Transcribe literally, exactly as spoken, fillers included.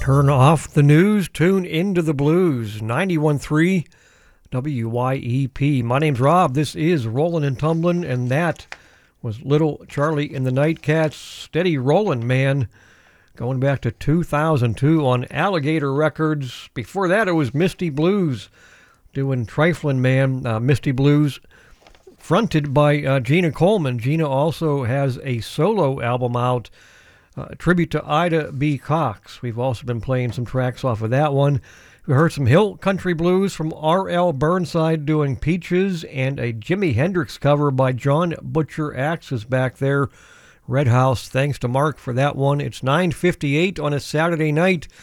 Turn off the news, tune into the blues. ninety-one point three W Y E P. My name's Rob. This is Rollin' and Tumblin', and that was Little Charlie and the Nightcats. Steady rollin', man. Going back to two thousand two on Alligator Records. Before that, it was Misty Blues doing Triflin' Man. Uh, Misty Blues fronted by uh, Gina Coleman. Gina also has a solo album out, uh, a tribute to Ida B. Cox. We've also been playing some tracks off of that one. We heard some Hill Country Blues from R L Burnside doing Peaches, and a Jimi Hendrix cover by John Butcher Axes back there, Red House. Thanks to Mark for that one. It's nine fifty-eight on a Saturday night.